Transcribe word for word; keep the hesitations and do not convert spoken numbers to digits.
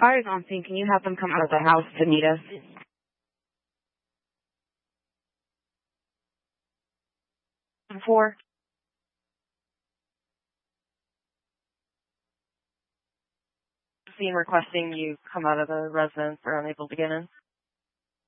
Fire is on scene. Can you have them come out of the house to meet us? Four. Scene requesting you come out of the residence. They're unable to get in.